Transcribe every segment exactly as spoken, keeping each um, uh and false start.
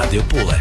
Radio Pule.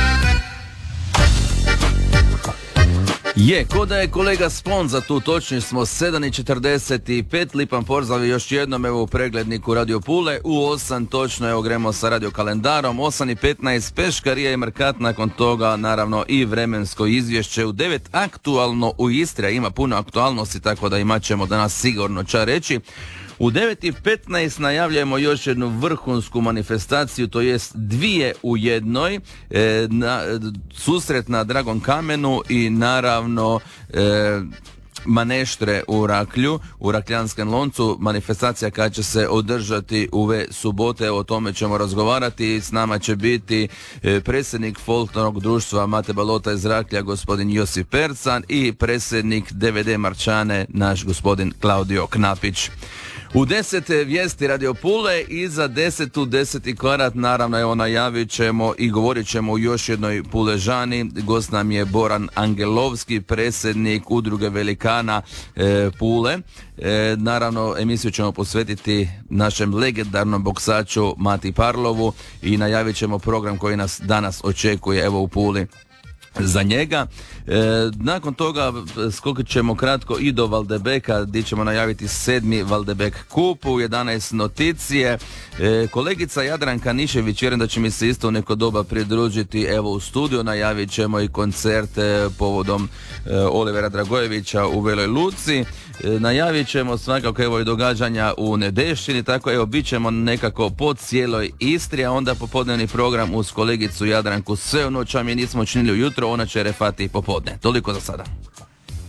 Je, ko da je kolega Spon za tu točni smo sedam i četrdeset pet, lipan pozdrav još jednom evo u pregledniku Radio Pule, u osam točno evo gremo sa radio kalendarom, osam i petnaest Peškarija i Merkat, nakon toga naravno i vremensko izvješće, u devet aktualno u Istri, a ima puno aktualnosti tako da imat ćemo danas sigurno ča reći. U devet i petnaest najavljujemo još jednu vrhunsku manifestaciju, to jest dvije u jednoj, e, na, susret na Dragom kamenu i naravno e, maneštre u Raklju, u Rakljanskom loncu, manifestacija koja će se održati ove subote, o tome ćemo razgovarati. S nama će biti e, predsjednik folklornog društva Mate Balota iz Raklja, gospodin Josip Percan, i predsjednik D V D Marčane, naš gospodin Klaudio Knapić. U deset vijesti Radio Pule i za deset u deseti kvadrat naravno evo najavit ćemo i govorit ćemo o još jednoj Puležani. Gost nam je Boran Angelovski, predsjednik udruge velikana e, Pule. E, naravno emisiju ćemo posvetiti našem legendarnom boksaču Mati Parlovu i najavit ćemo program koji nas danas očekuje evo u Puli za njega. E, nakon toga skokit ćemo kratko i do Valdebeka gdje ćemo najaviti sedmi Valdebek kup, u jedanaest noticije. E, kolegica Jadranka Nišević, vjerujem da će mi se isto u neko doba pridružiti evo u studiju, najavit ćemo i koncerte povodom e, Olivera Dragojevića u Veloj Luci. E, najavit ćemo svakako evo i događanja u Nedešćini, tako evo bit ćemo nekako po cijeloj Istri, a onda popodnevni program uz kolegicu Jadranku sve ono ča mi nismo činili ujutro, ona će refati popodne. Toliko za sada.